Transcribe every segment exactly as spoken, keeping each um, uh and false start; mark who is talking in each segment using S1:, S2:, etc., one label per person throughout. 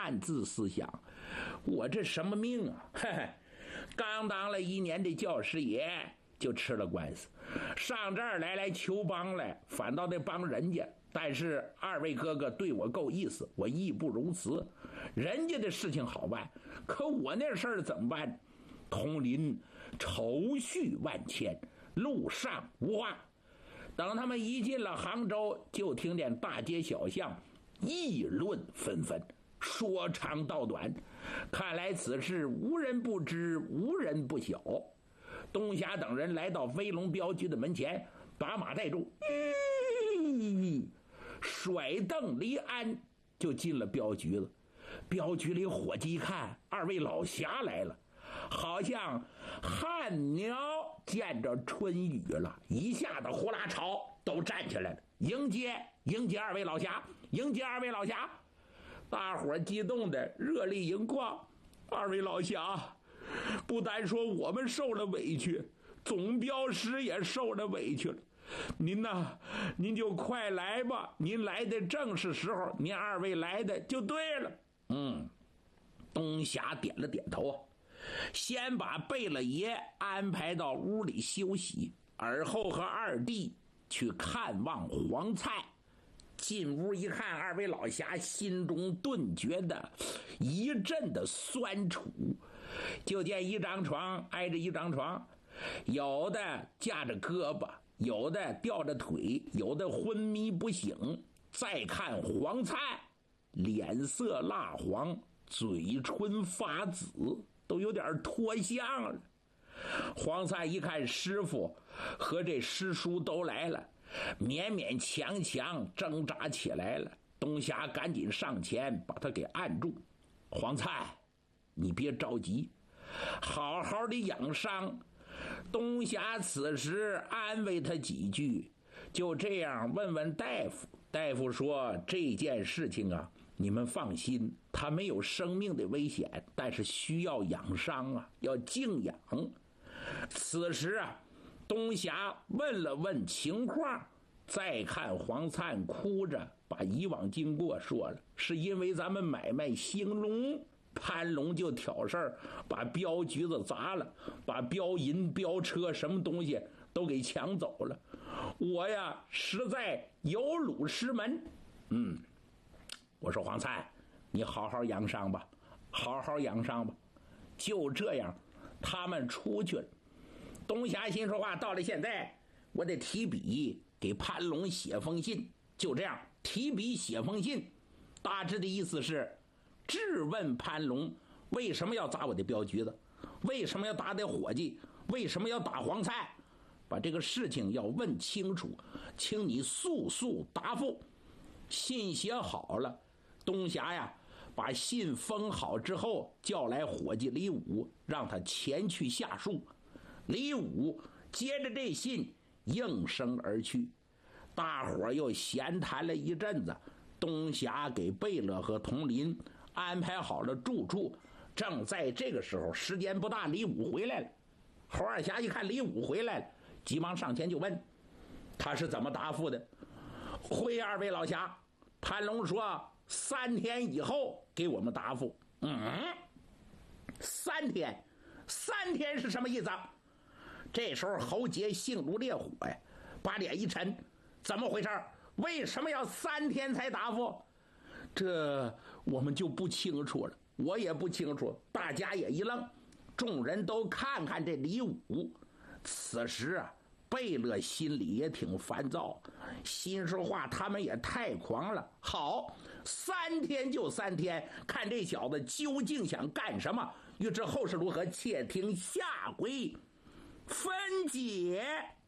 S1: 汉字思想。我这什么命啊？嘿嘿，刚当了一年的教师爷就吃了官司，上这儿来来求帮来，反倒得帮人家。但是二位哥哥对我够意思，我义不容辞。人家的事情好办，可我那事儿怎么办？统领愁绪万千，路上无话。等他们一进了杭州，就听见大街小巷议论纷纷，说长道短。看来此事无人不知，无人不晓。东霞等人来到飞龙镖局的门前，把马带住，嗯，甩蹬离鞍就进了镖局了。镖局里伙计一看，二位老侠来了，好像旱鸟见着春雨了，一下子呼啦朝都站起来了，迎接迎接二位老侠，迎接二位老侠。大伙激动的热泪盈眶。二位老侠，不单说我们受了委屈，总镖师也受了委屈了。您呐，您就快来吧，您来的正是时候，您二位来的就对了。嗯，东霞点了点头，先把贝勒爷安排到屋里休息，而后和二弟去看望黄菜。进屋一看，二位老侠心中顿觉的一阵的酸楚。就见一张床挨着一张床，有的架着胳膊，有的吊着腿，有的昏迷不醒。再看黄菜，脸色蜡黄，嘴唇发紫，都有点脱相了。黄菜一看师傅和这师叔都来了，勉勉强强挣扎起来了。东霞赶紧上前把他给按住。黄菜，你别着急，好好的养伤。东霞此时安慰他几句，就这样问问大夫。大夫说，这件事情啊，你们放心，他没有生命的危险，但是需要养伤啊，要静养。此时啊，东霞问了问情况，再看黄灿哭着把以往经过说了，是因为咱们买卖兴隆，潘龙就挑事儿，把镖局子砸了，把镖银镖车什么东西都给抢走了。我呀实在有辱师门。嗯，我说黄灿，你好好养伤吧，好好养伤吧。就这样他们出去了。东霞心说话，到了现在我得提笔给潘龙写封信。就这样提笔写封信，大致的意思是质问潘龙为什么要砸我的镖局子，为什么要打的伙计，为什么要打黄菜，把这个事情要问清楚，请你速速答复。信写好了，东霞呀把信封好之后，叫来伙计李武，让他前去下书。李武接着这信应声而去。大伙又闲谈了一阵子，东霞给贝勒和佟林安排好了住处。正在这个时候，时间不大，李武回来了。侯二侠一看李武回来了，急忙上前就问他是怎么答复的。回二位老侠，潘龙说三天以后给我们答复。嗯，三天三天是什么意思啊？这时候侯杰性如烈火呀，把脸一沉，怎么回事？为什么要三天才答复？这我们就不清楚了，我也不清楚。大家也一愣，众人都看看这李武。此时啊，贝勒心里也挺烦躁，心说话他们也太狂了。好，三天就三天，看这小子究竟想干什么。欲知后事如何，且听下回分解。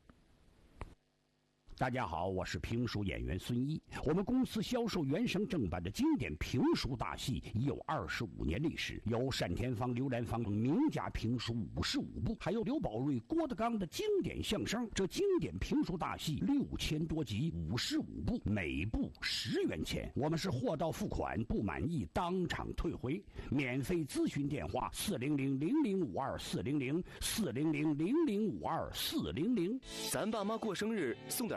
S2: 大家好，我是评书演员孙一。我们公司销售原声正版的经典评书大戏已有二十五年历史，有单田芳、刘兰芳名家评书五十五部，还有刘宝瑞、郭德纲的经典相声。这经典评书大戏六千多集，五十五部，每部十元钱。我们是货到付款，不满意当场退回。免费咨询电话：四零零零零五二四零零四零零零零五二四零零。
S3: 咱爸妈过生日送点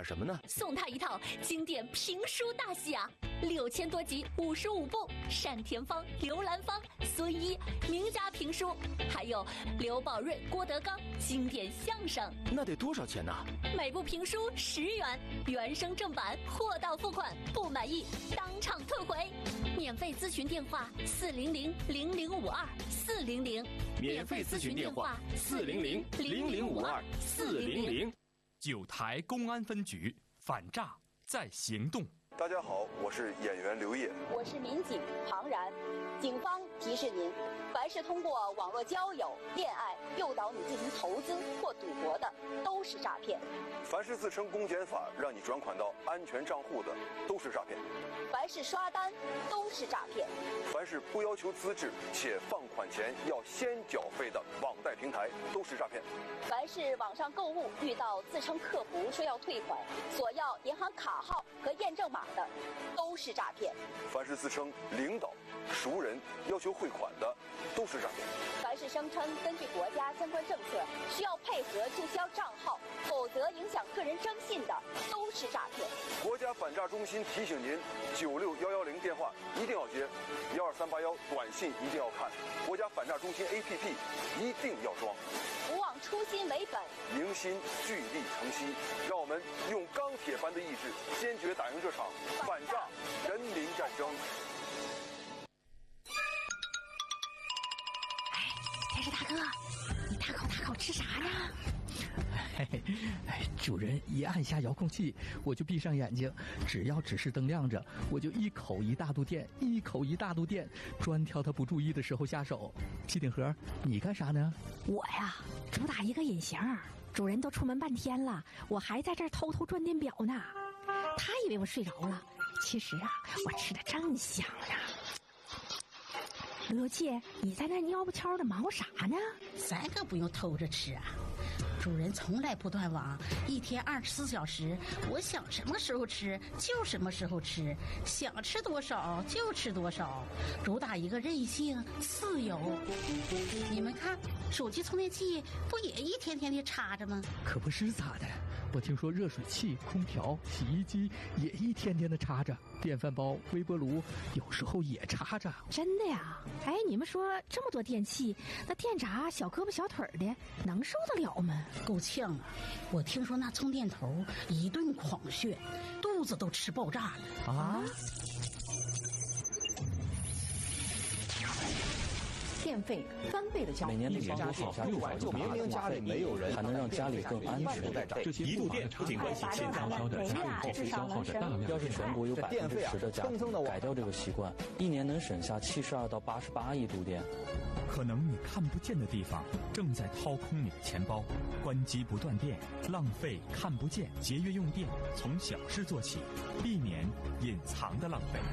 S3: 什么呢？
S4: 送他一套经典评书大戏啊，六千多集，五十五部，单田芳、刘兰芳、孙一名家评书，还有刘宝瑞、郭德纲经典相声。
S3: 那得多少钱呢？
S4: 每部评书十元，原声正版，货到付款，不满意当场退回。免费咨询电话：四零零零零五二四零零。
S3: 免费咨询电话：四零零零零五二四零零。
S5: 九台公安分局反诈在行动。
S6: 大家好，我是演员刘烨。
S7: 我是民警庞然。警方提示您，凡是通过网络交友、恋爱诱导你进行投资或赌博的，都是诈骗。
S6: 凡是自称公检法让你转款到安全账户的，都是诈骗。
S7: 凡是刷单，都是诈骗。
S6: 凡是不要求资质且放款前要先缴费的网贷平台，都是诈骗。
S7: 凡是网上购物遇到自称客服说要退款，索要银行卡号和验证码的，都是诈骗。
S6: 凡是自称领导、熟人要求汇款的，都是诈骗。
S7: 凡是声称根据国家相关政策需要配合注销账号，否则影响个人征信的，都是诈骗。
S6: 国家反诈中心提醒您：九六幺幺零电话一定要接，幺二三八幺短信一定要看，国家反诈中心 A P P 一定要装。
S7: 不忘初心为本，
S6: 凝心聚力成溪，让我们用钢铁般的意志，坚决打赢这场反诈人民战争。
S8: 哎，天使大哥，你大口大口吃啥呀？
S9: 嘿嘿，哎，主人一按下遥控器，我就闭上眼睛，只要指示灯亮着，我就一口一大肚电，一口一大肚电，专挑他不注意的时候下手。机顶盒，你干啥呢？
S8: 我呀，主打一个隐形，主人都出门半天了，我还在这儿偷偷转电表呢。他以为我睡着了，其实啊，我吃的正香呢。罗姐，你在那蔫不悄的忙活啥呢？
S10: 咱可不用偷着吃啊，主人从来不断网，一天二十四小时，我想什么时候吃就什么时候吃，想吃多少就吃多少，主打一个任性自由。你们看，手机充电器不也一天天的插着吗？
S9: 可不是咋的，我听说热水器、空调、洗衣机也一天天的插着，电饭煲、微波炉有时候也插着。
S8: 真的呀？哎，你们说这么多电器，那电闸小胳膊小腿的能受得了吗？
S10: 够呛啊！我听说那充电头一顿狂炫，肚子都吃爆炸了
S9: 啊！
S11: 电费翻倍的交
S12: 每年的年多少六百就明明家里没有人，还能让家里更安全。
S5: 这些一度电不仅关系现高烧的家用电费消耗着大量。
S12: 要是全国有百分之十的家庭改掉这个习惯，一年能省下七十二到八十八亿度电。
S5: 可能你看不见的地方正在掏空你的钱包，关机不断电，浪费看不见，节约用电，从小事做起，避免隐藏的浪费。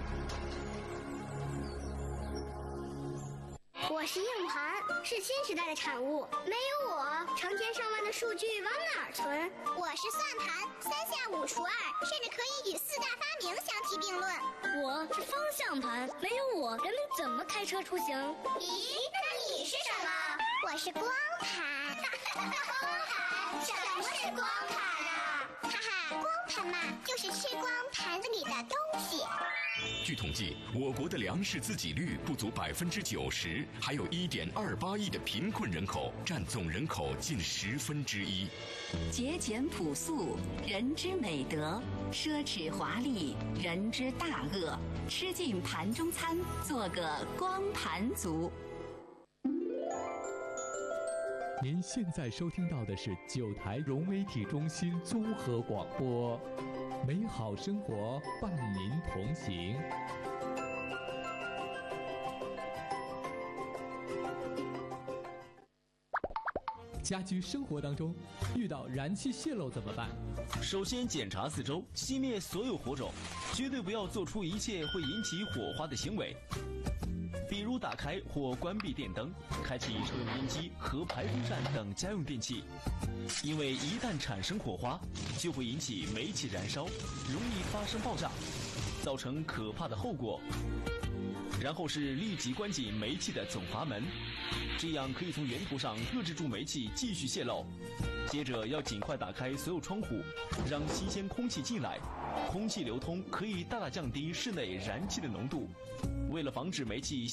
S13: 我是硬盘，是新时代的产物。没有我，成千上万的数据往哪儿存？
S14: 我是算盘，三下五除二，甚至可以与四大发明相提并论。
S13: 我是方向盘，没有我，人们怎么开车出行？
S14: 咦，那你是什么？我是光盘。光盘？什么是光盘啊？哈哈，光盘嘛，就是吃光盘子里的东西。
S15: 据统计，我国的粮食自给率不足百分之九十，还有一点二八亿的贫困人口，占总人口近十分之一。
S16: 节俭朴素，人之美德；奢侈华丽，人之大恶。吃尽盘中餐，做个光盘族。
S9: 您现在收听到的是九台融媒体中心综合广播，美好生活伴您同行。家居生活当中遇到燃气泄漏怎么办？
S17: 首先检查四周，熄灭所有火种，绝对不要做出一切会引起火花的行为，比如打开或关闭电灯，开启抽油烟机和排风扇等家用电器，因为一旦产生火花，就会引起煤气燃烧，容易发生爆炸，造成可怕的后果。然后是立即关紧煤气的总阀门，这样可以从源头上遏制住煤气继续泄漏。 接着要尽快打开所有窗户，让新鲜空气进来。空气流通可以大大降低室内燃气的浓度。为了防止煤气